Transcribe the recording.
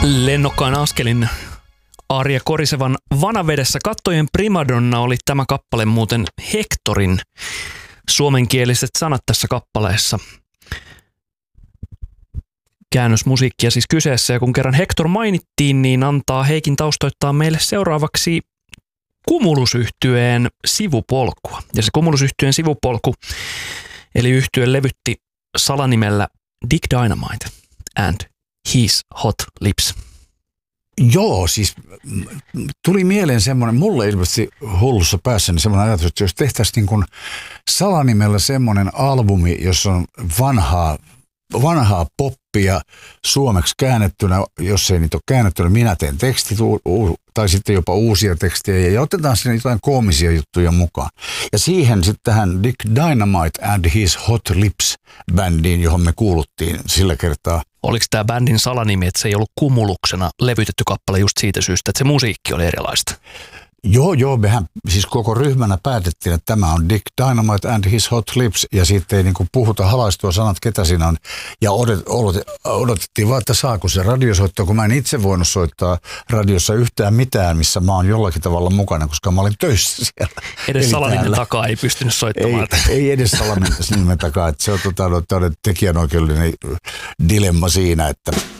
Lennokkaan askelin Arja Korisevan Vanavedessä kattojen primadonna oli tämä kappale muuten Hectorin suomenkieliset sanat tässä kappaleessa. Käännösmusiikkia siis kyseessä, ja kun kerran Hector mainittiin, niin antaa Heikin taustoittaa meille seuraavaksi Cumulus-yhtyeen sivupolkua. Ja se Cumulus-yhtyeen sivupolku, eli yhtye levytti salanimellä Dick Dynamite and His Hot Lips. Joo, siis tuli mieleen semmoinen, mulle ilmeisesti hullussa päässäni semmoinen ajatus, että jos tehtäisiin niin kuin salanimellä semmoinen albumi, jossa on vanhaa poppia suomeksi käännettynä, jos ei niitä ole käännettynä, minä teen tekstit tai sitten jopa uusia tekstejä ja otetaan sinne jotain koomisia juttuja mukaan. Ja siihen sitten tähän Dick Dynamite and His Hot Lips -bändiin, johon me kuuluttiin sillä kertaa. Oliko tämä bändin salanimi, että se ei ollut Cumuluksena levytetty kappale just siitä syystä, että se musiikki oli erilaista? Joo, mehän siis koko ryhmänä päätettiin, että tämä on Dick Dynamite and His Hot Lips, ja sitten ei niin kuin puhuta halaistua sanat, ketä siinä on, ja odotettiin vaan, että saako se radiosoittaa, kun mä en itse voinut soittaa radiossa yhtään mitään, missä mä oon jollakin tavalla mukana, koska mä olin töissä siellä. Edes salanimen takaa ei pystynyt soittamaan. Ei edes salanimen takaa, että se on tekijänoikeudellinen dilemma siinä, että